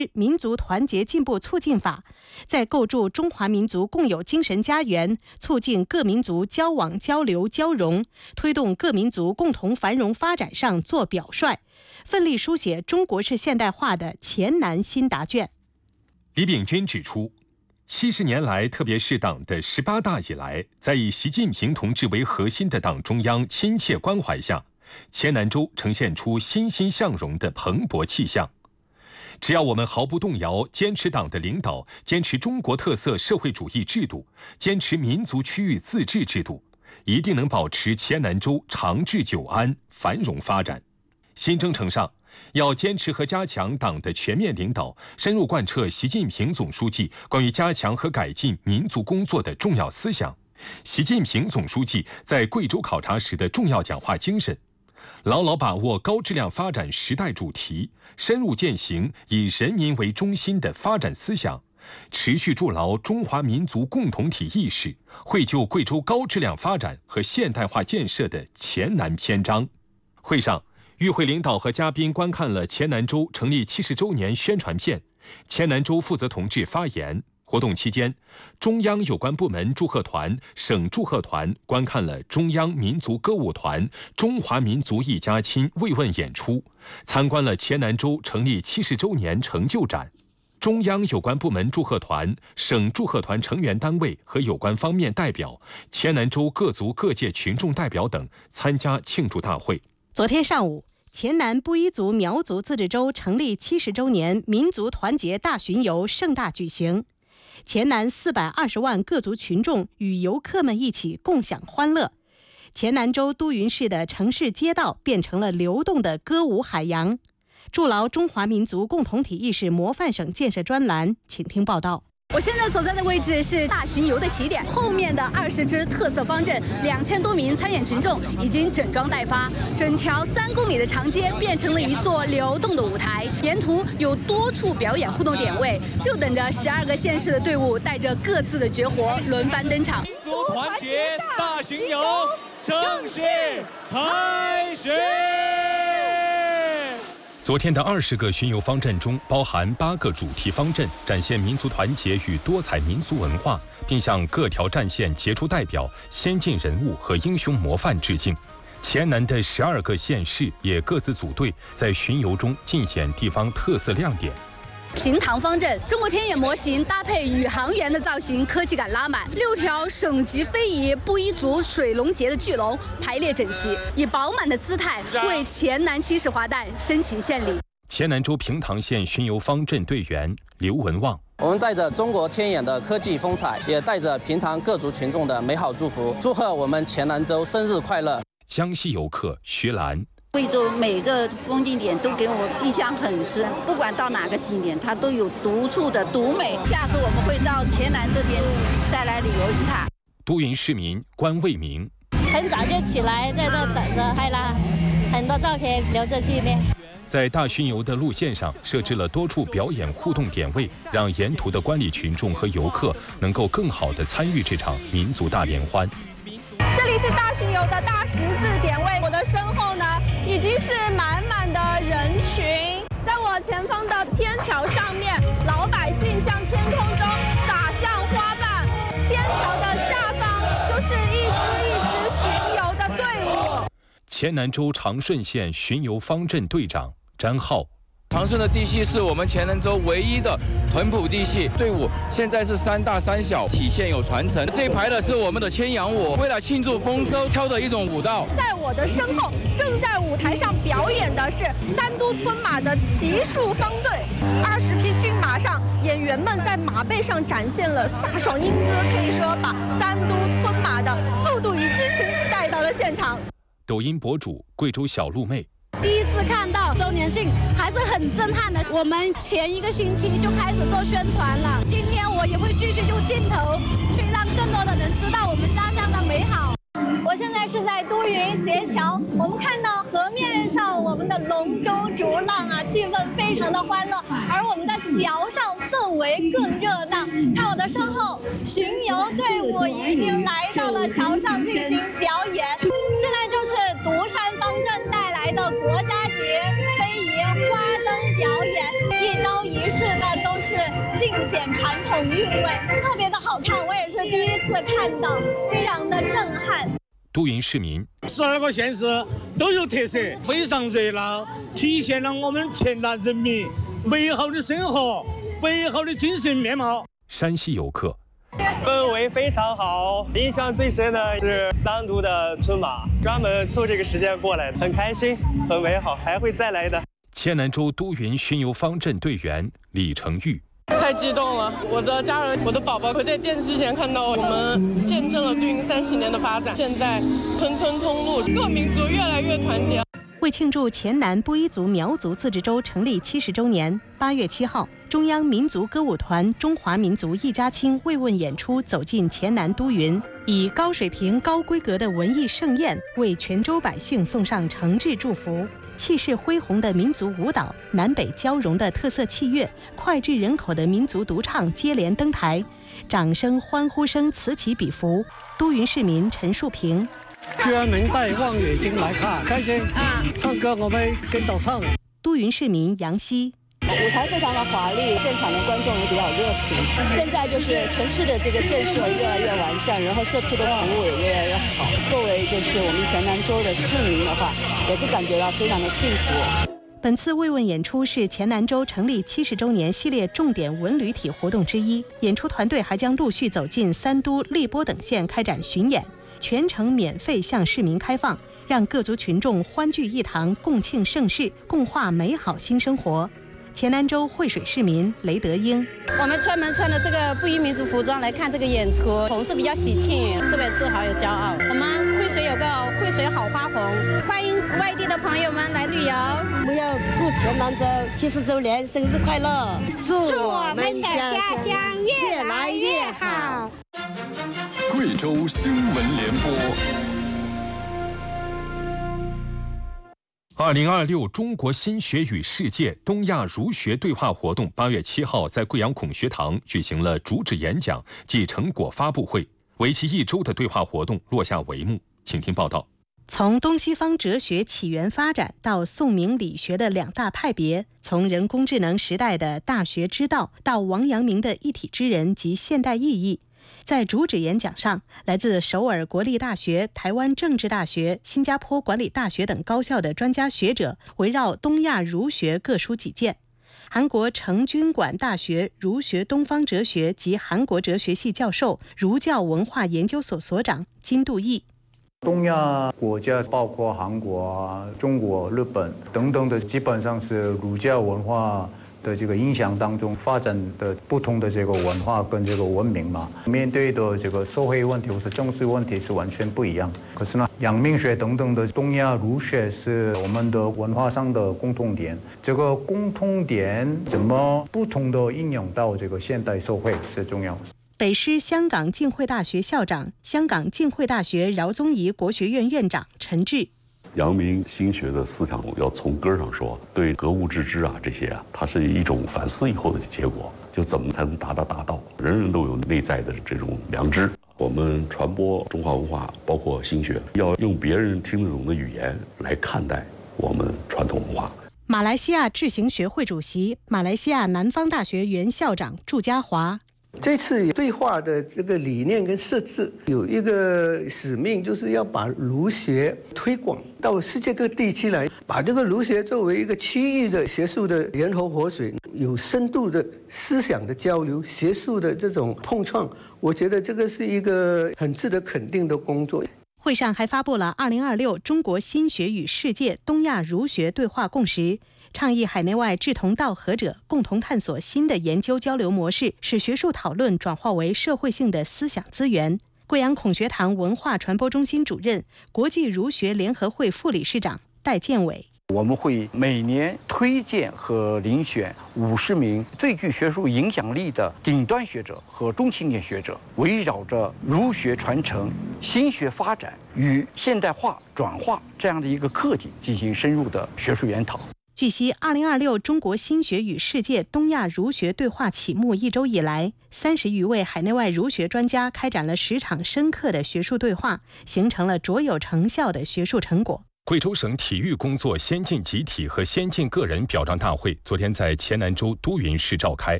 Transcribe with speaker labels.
Speaker 1: 民族团结进步促进法，在构筑中华民族共有精神家园，促进各民族交往交流交融，推动各民族共同繁荣发展上做表率，奋力书写中国式现代化的黔南新答卷。
Speaker 2: 李秉钧指出，70年来，特别是党的18大以来，在以习近平同志为核心的党中央亲切关怀下，黔南州呈现出欣欣向荣的蓬勃气象。只要我们毫不动摇，坚持党的领导，坚持中国特色社会主义制度，坚持民族区域自治制度，一定能保持黔南州长治久安、繁荣发展。新征程上，要坚持和加强党的全面领导，深入贯彻习近平总书记关于加强和改进民族工作的重要思想，习近平总书记在贵州考察时的重要讲话精神，牢牢把握高质量发展时代主题，深入践行以人民为中心的发展思想，持续筑牢中华民族共同体意识，绘就贵州高质量发展和现代化建设的黔南篇章。会上，与会领导和嘉宾观看了黔南州成立70周年宣传片，黔南州负责同志发言。活动期间，中央有关部门祝贺团、省祝贺团观看了中央民族歌舞团《中华民族一家亲》慰问演出，参观了黔南州成立70周年成就展。中央有关部门祝贺团、省祝贺团成员单位和有关方面代表、黔南州各族各界群众代表等参加庆祝大会。
Speaker 1: 昨天上午，黔南布依族苗族自治州成立70周年民族团结大巡游盛大举行。黔南420万各族群众与游客们一起共享欢乐，黔南州都匀市的城市街道变成了流动的歌舞海洋。筑牢中华民族共同体意识模范省建设专栏，请听报道。
Speaker 3: 我现在所在的位置是大巡游的起点，后面的20支特色方阵，2000多名参演群众已经整装待发，整条3公里的长街变成了一座流动的舞台，沿途有多处表演互动点位，就等着12个县市的队伍带着各自的绝活轮番登场。
Speaker 4: 民族团结大巡游正式开始。
Speaker 2: 昨天的20个巡游方阵中，包含8个主题方阵，展现民族团结与多彩民俗文化，并向各条战线杰出代表、先进人物和英雄模范致敬。黔南的12个县市也各自组队，在巡游中尽显地方特色亮点。
Speaker 3: 平塘方阵，中国天眼模型搭配宇航员的造型，科技感拉满。6条省级非遗布依族水龙节的巨龙排列整齐，以饱满的姿态为黔南7世华诞深情献礼。
Speaker 2: 黔南州平塘县巡游方阵队员刘文旺，
Speaker 5: 我们带着中国天眼的科技风采，也带着平塘各族群众的美好祝福，祝贺我们黔南州生日快乐。
Speaker 2: 江西游客徐兰，
Speaker 6: 贵州每个风景点都给我印象很深，不管到哪个景点，它都有独处的独美。下次我们会到黔南这边再来旅游一趟。
Speaker 2: 都匀市民关卫明，
Speaker 7: 很早就起来在这等着拍了很多照片留着纪念。
Speaker 2: 在大巡游的路线上设置了多处表演互动点位，让沿途的观礼群众和游客能够更好地参与这场民族大联欢。
Speaker 8: 这里是大巡游的大十字点位，我的身后呢已经是满满的人群，在我前方的天桥上面，老百姓向天空中撒向花瓣，天桥的下方就是一支巡游的队伍。
Speaker 2: 黔南州长顺县巡游方阵队长詹浩，
Speaker 9: 长顺的地系是我们黔南州唯一的屯埔地系，队伍现在是3大3小，体现有传承。这一排的是我们的牵羊舞，为了庆祝丰收跳的一种舞蹈。
Speaker 8: 在我的身后，正在舞台上表演的是3都村马的骑术方队，20匹骏马上，演员们在马背上展现了飒爽英姿，可以说把3都村马的速度与激情带到了现场。
Speaker 2: 抖音博主贵州小鹿妹，
Speaker 10: 第一次看到周年庆还是很震撼的。我们前1个星期就开始做宣传了，今天我也会继续用镜头去让更多的人知道我们家乡的美好。
Speaker 7: 我现在是在都匀斜桥，我们看到河面上我们的龙舟逐浪啊，气氛非常的欢乐，而我们的桥上氛围更热闹。看我的身后，巡游队伍已经来到了桥上进行表演。现在就是独山方阵带来的国家级非遗花灯表演，一招一式尽显传统韵味，特别的好看。我也是第一次看到，非常的震撼。
Speaker 2: 都匀市民
Speaker 4: 12个县市都有特色，非常热闹，体现了我们黔南人民美好的生活、美好的精神面貌。
Speaker 2: 山西游客
Speaker 11: 氛围非常好，印象最深的是3都的春马，专门凑这个时间过来，很开心，很美好，还会再来的。
Speaker 2: 黔南州都匀巡游方阵队员李成玉。
Speaker 12: 太激动了！我的家人、我的宝宝会在电视前看到我们见证了都匀30年的发展。现在村村通路，各民族越来越团结。
Speaker 1: 为庆祝黔南布依族苗族自治州成立70周年，8月7号，中央民族歌舞团中华民族一家亲慰问演出走进黔南都匀，以高水平、高规格的文艺盛宴为全州百姓送上诚挚祝福。气势恢宏的民族舞蹈、南北交融的特色器乐、脍炙人口的民族独唱接连登台，掌声、欢呼声此起彼伏。都匀市民陈树平。
Speaker 13: 专门带望远镜来看，开心啊！唱歌我们跟着唱。
Speaker 1: 都匀市民杨希。
Speaker 14: 舞台非常的华丽，现场的观众也比较热情。现在就是城市的这个建设越来越完善，然后社区的服务也越来越好。作为就是我们黔南州的市民的话，也是感觉到非常的幸福。
Speaker 1: 本次慰问演出是黔南州成立70周年系列重点文旅体活动之一，演出团队还将陆续走进3都、荔波等县开展巡演，全程免费向市民开放，让各族群众欢聚一堂，共庆盛事，共话美好新生活。黔南州惠水市民雷德英，
Speaker 15: 我们专门穿的这个布依民族服装来看这个演出，红色比较喜庆，特别自豪有骄傲。我们惠水有个惠水好花红，欢迎外地的朋友们来旅游。
Speaker 16: 我们要祝黔南州70周年生日快乐，
Speaker 17: 祝我们的家乡越来越好。
Speaker 18: 贵州新闻联播。
Speaker 2: 2026中国新学与世界东亚儒学对话活动8月7号在贵阳孔学堂举行了主旨演讲暨成果发布会，为期1周的对话活动落下帷幕。请听报道。
Speaker 1: 从东西方哲学起源发展到宋明理学的2大派别，从人工智能时代的大学之道到王阳明的一体之人及现代意义，在主旨演讲上，来自首尔国立大学、台湾政治大学、新加坡管理大学等高校的专家学者围绕东亚儒学各抒己见。韩国成均馆大学儒学东方哲学及韩国哲学系教授、儒教文化研究所所长金度义。
Speaker 19: 东亚国家包括韩国、中国、日本等等的，基本上是儒教文化的这个影响当中发展的不同的这个文化跟这个文明嘛，面对的这个社会问题或是政治问题是完全不一样。可是呢，阳明学等等的东亚儒学是我们的文化上的共同点，这个共同点怎么不同的应用到这个现代社会是重要的。
Speaker 1: 北师香港浸会大学校长、香港浸会大学饶宗颐国学院院长陈志。
Speaker 20: 阳明心学的思想要从根上说，对格物致知啊这些啊，它是一种反思以后的结果。就怎么才能达到大道？人人都有内在的这种良知。我们传播中华文化，包括心学，要用别人听得懂的语言来看待我们传统文化。
Speaker 1: 马来西亚智行学会主席、马来西亚南方大学原校长祝家华。
Speaker 21: 这次对话的这个理念跟设置有一个使命，就是要把儒学推广到世界各地区来，把这个儒学作为一个区域的学术的源头活水，有深度的思想的交流，学术的这种碰撞，我觉得这个是一个很值得肯定的工作。
Speaker 1: 会上还发布了2026中国新学与世界东亚儒学对话共识，倡议海内外志同道合者共同探索新的研究交流模式，使学术讨论转化为社会性的思想资源。贵阳孔学堂文化传播中心主任、国际儒学联合会副理事长戴建伟。
Speaker 22: 我们会每年推荐和遴选50名最具学术影响力的顶端学者和中青年学者，围绕着儒学传承、新学发展与现代化转化这样的一个课题进行深入的学术研讨。
Speaker 1: 据悉，2026中国新学与世界东亚儒学对话启幕1周以来，30余位海内外儒学专家开展了10场深刻的学术对话，形成了卓有成效的学术成果。
Speaker 2: 贵州省体育工作先进集体和先进个人表彰大会昨天在黔南州都匀市召开。